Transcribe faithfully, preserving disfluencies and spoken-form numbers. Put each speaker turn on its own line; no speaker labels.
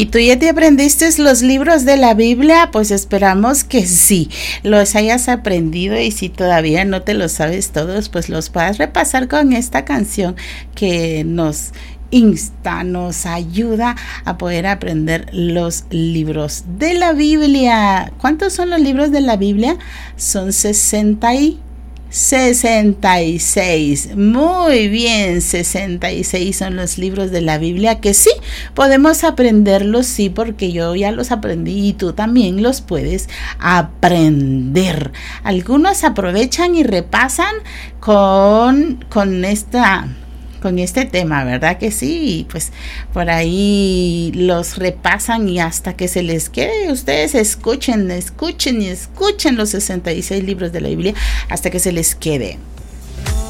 ¿Y tú ya te aprendiste los libros de la Biblia? Pues esperamos que sí, los hayas aprendido, y si todavía no te los sabes todos, pues los puedas repasar con esta canción que nos insta, nos ayuda a poder aprender los libros de la Biblia. ¿Cuántos son los libros de la Biblia? Son sesenta y sesenta y seis. Muy bien, sesenta y seis son los libros de la Biblia, que sí, podemos aprenderlos, sí, porque yo ya los aprendí y tú también los puedes aprender. Algunos aprovechan y repasan con, con esta... con este tema, ¿verdad que sí? Y pues por ahí los repasan y hasta que se les quede. Ustedes escuchen, escuchen y escuchen los sesenta y seis libros de la Biblia hasta que se les quede.